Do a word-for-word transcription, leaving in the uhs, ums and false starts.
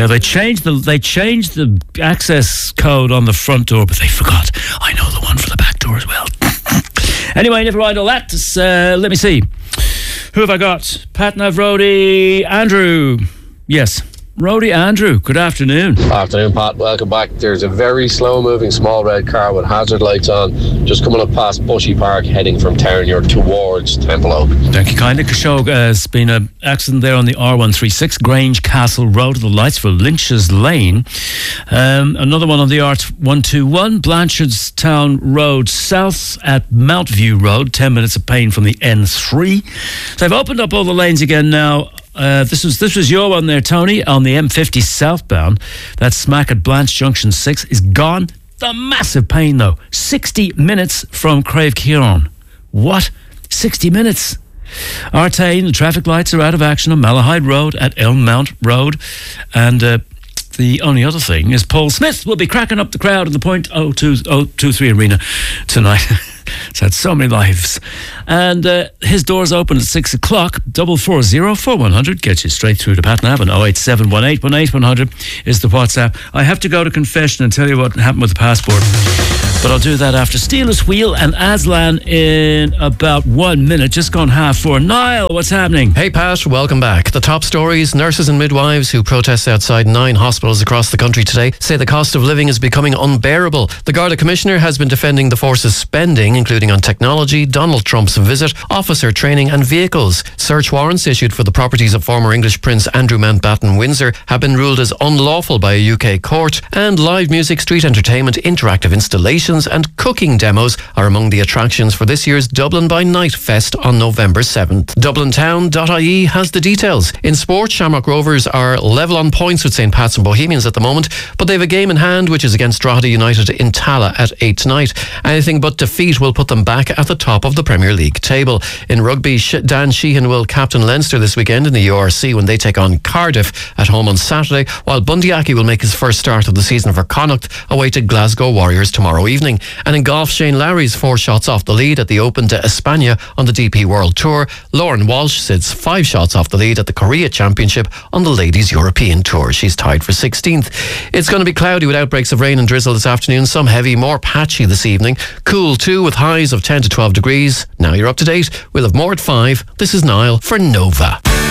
Yeah, they changed the they changed the access code on the front door, but they forgot. I know the one for the back door as well. Anyway, never mind all that. Just, uh, let me see. Who have I got? Patnav Roadie Andrew. Yes. Roadie Andrew, good afternoon. Afternoon, Pat. Welcome back. There's a very slow-moving small red car with hazard lights on, just coming up past Bushy Park, heading from Terranure towards Temple Oak. Thank you kindly. Kashog, uh, there's been an accident there on the R one thirty-six, Grange Castle Road. The lights for Lynch's Lane. Um, another one on the R one twenty-one, Blanchardstown Road South at Mount View Road. Ten minutes of pain from the N three. So I've opened up all the lanes again now. Uh, this was this was your one there, Tony, on the M fifty southbound. That smack at Blanche Junction six is gone. The massive pain, though. sixty minutes from Crave Kieran. What? sixty minutes? Artane, the traffic lights are out of action on Malahide Road at Elm Mount Road. And uh, the only other thing is Paul Smith will be cracking up the crowd at the Point oh two three Arena tonight. It's had so many lives. And uh, his doors open at six o'clock. Double four zero four one hundred gets you straight through to Patnav, and oh eight seven one eight one eight one hundred is the WhatsApp. I have to go to confession and tell you what happened with the passport, but I'll do that after Steelers Wheel and Aslan in about one minute. Just gone half four. Niall, what's happening? Hey Pat, welcome back. The top stories: nurses and midwives who protest outside nine hospitals across the country today say the cost of living is becoming unbearable. The Garda Commissioner has been defending the force's spending, including on technology, Donald Trump's visit, officer training and vehicles. Search warrants issued for the properties of former English Prince Andrew Mountbatten Windsor have been ruled as unlawful by a U K court, and live music, street entertainment, interactive installations and cooking demos are among the attractions for this year's Dublin by Night Fest on November seventh. Dublin Town dot I E has the details. In sport, Shamrock Rovers are level on points with St Pat's and Bohemians at the moment, but they have a game in hand which is against Drogheda United in Tala at eight tonight. Anything but defeat will put them back at the top of the Premier League table. In rugby, Dan Sheehan will captain Leinster this weekend in the U R C when they take on Cardiff at home on Saturday, while Bundyaki will make his first start of the season for Connacht away to Glasgow Warriors tomorrow evening. And in golf, Shane Lowry's four shots off the lead at the Open de España on the D P World Tour. Lauren Walsh sits five shots off the lead at the Korea Championship on the Ladies European Tour. She's tied for sixteenth. It's going to be cloudy with outbreaks of rain and drizzle this afternoon, some heavy, more patchy this evening. Cool too, with highs of ten to twelve degrees. Now you're up to date. We'll have more at five. This is Niall for Nova.